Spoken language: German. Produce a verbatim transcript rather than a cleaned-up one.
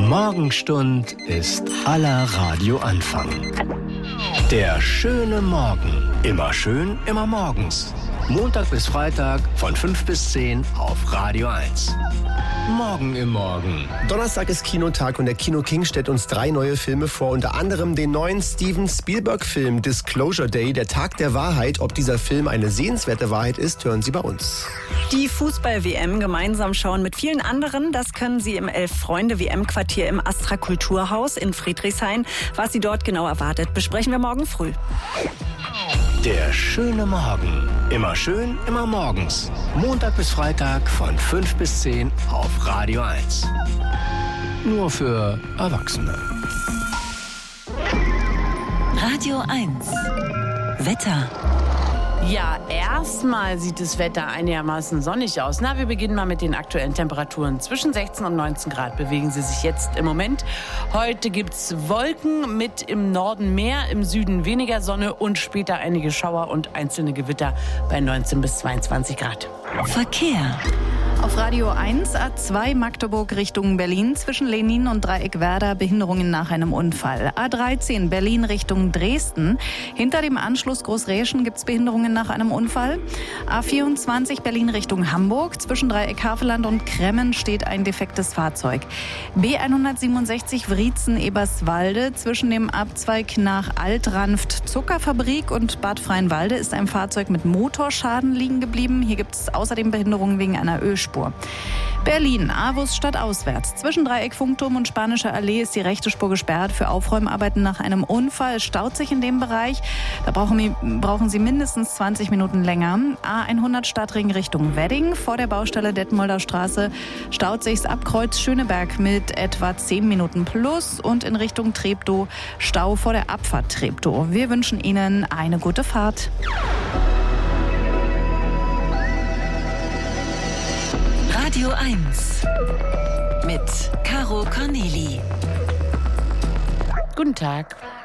Morgenstund ist aller Radioanfang. Der schöne Morgen. Immer schön, immer morgens. Montag bis Freitag von fünf bis zehn auf Radio eins. Morgen im Morgen. Donnerstag ist Kinotag und der Kino King stellt uns drei neue Filme vor, unter anderem den neuen Steven Spielberg-Film Disclosure Day, der Tag der Wahrheit. Ob dieser Film eine sehenswerte Wahrheit ist, hören Sie bei uns. Die Fußball-W M gemeinsam schauen mit vielen anderen, das können Sie im Elf-Freunde-W M-Quartier im Astra Kulturhaus in Friedrichshain. Was Sie dort genau erwartet, besprechen wir morgen früh. Der schöne Morgen. Immer schön, immer morgens. Montag bis Freitag von fünf bis zehn auf Radio eins. Nur für Erwachsene. Radio eins. Wetter. Ja, erstmal sieht das Wetter einigermaßen sonnig aus. Na, wir beginnen mal mit den aktuellen Temperaturen. Zwischen sechzehn und neunzehn Grad bewegen sie sich jetzt im Moment. Heute gibt's Wolken mit im Norden mehr, im Süden weniger Sonne und später einige Schauer und einzelne Gewitter bei neunzehn bis zweiundzwanzig Grad. Verkehr. Auf Radio eins, A zwei Magdeburg Richtung Berlin, zwischen Lenin und Dreieck-Werder Behinderungen nach einem Unfall. A dreizehn Berlin Richtung Dresden. Hinter dem Anschluss Großräschen gibt es Behinderungen nach einem Unfall. A vierundzwanzig Berlin Richtung Hamburg, zwischen Dreieck-Havelland und Kremmen steht ein defektes Fahrzeug. B hundertsiebenundsechzig Wriezen-Eberswalde, zwischen dem Abzweig nach Altranft Zuckerfabrik und Bad Freienwalde ist ein Fahrzeug mit Motorschaden liegen geblieben. Hier gibt es außerdem Behinderungen wegen einer Ölspur. Berlin, Avus stadtauswärts. Zwischen Dreieck Funkturm und Spanische Allee ist die rechte Spur gesperrt für Aufräumarbeiten nach einem Unfall. Es staut sich in dem Bereich. Da brauchen, brauchen Sie mindestens zwanzig Minuten länger. A hundert Stadtring Richtung Wedding. Vor der Baustelle Detmolder Straße staut sich's ab Kreuz Schöneberg mit etwa zehn Minuten plus. Und in Richtung Treptow Stau vor der Abfahrt Treptow. Wir wünschen Ihnen eine gute Fahrt. Radio eins mit Caro Corneli. Guten Tag.